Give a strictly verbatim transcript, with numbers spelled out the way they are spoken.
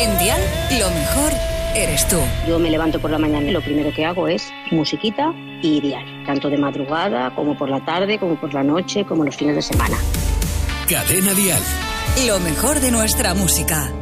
En Dial, lo mejor eres tú. Yo me levanto por la mañana y lo primero que hago es musiquita y Dial. Tanto de madrugada, como por la tarde, como por la noche, como los fines de semana. Cadena Dial. Lo mejor de nuestra música.